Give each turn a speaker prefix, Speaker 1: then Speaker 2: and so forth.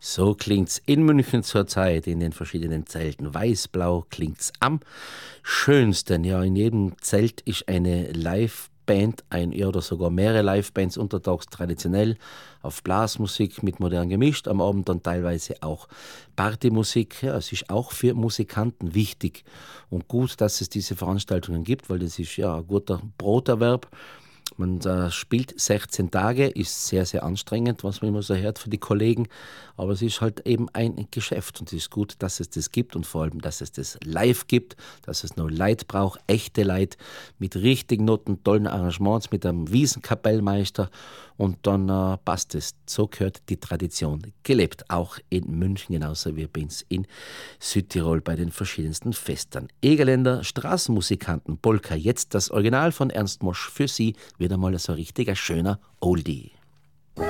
Speaker 1: So klingt's in München zurzeit in den verschiedenen Zelten. Weiß-blau klingt's am schönsten. Ja, in jedem Zelt ist eine Liveband, oder sogar mehrere Livebands untertags traditionell auf Blasmusik mit modern gemischt, am Abend dann teilweise auch Partymusik. Ja, es ist auch für Musikanten wichtig und gut, dass es diese Veranstaltungen gibt, weil das ist ja ein guter Broterwerb. Man spielt 16 Tage, ist sehr, sehr anstrengend, was man immer so hört für die Kollegen. Aber es ist halt eben ein Geschäft und es ist gut, dass es das gibt und vor allem, dass es das live gibt, dass es noch Leute braucht, echte Leute mit richtigen Noten, tollen Arrangements, mit einem Wiesenkapellmeister und dann passt es. So gehört die Tradition gelebt, auch in München, genauso wie bei uns in Südtirol bei den verschiedensten Festern. Egerländer Straßenmusikanten, Polka, jetzt das Original von Ernst Mosch für Sie, wieder mal so ein richtiger schöner Oldie.